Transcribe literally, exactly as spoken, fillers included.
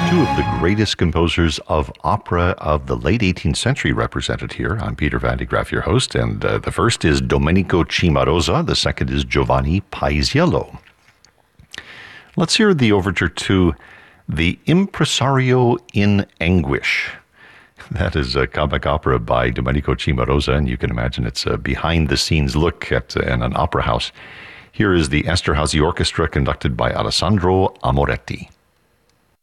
Two of the greatest composers of opera of the late eighteenth century represented here. I'm Peter Van de Graaff, your host, and uh, the first is Domenico Cimarosa, the second is Giovanni Paisiello. Let's hear the overture to The Impresario in Anguish. That is a comic opera by Domenico Cimarosa, and you can imagine it's a behind-the-scenes look at uh, in an opera house. Here is the Esterhazy Orchestra conducted by Alessandro Amoretti.